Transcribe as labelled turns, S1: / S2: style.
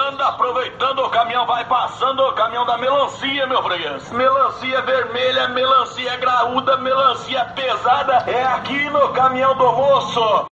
S1: aproveitando, o caminhão vai passando, o caminhão da melancia, meu freguês. Melancia vermelha, melancia graúda, melancia pesada, é aqui no caminhão do moço.